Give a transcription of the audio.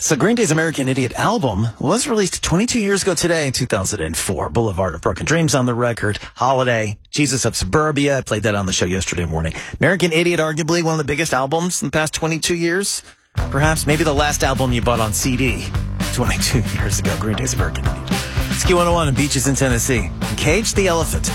So Green Day's American Idiot album was released 22 years ago today in 2004. Boulevard of Broken Dreams on the record. Holiday. Jesus of Suburbia. I played that on the show yesterday morning. American Idiot, arguably one of the biggest albums in the past 22 years. Perhaps maybe the last album you bought on CD 22 years ago. Green Day's American Idiot. Ski 101 in Beaches in Tennessee. Cage the Elephant.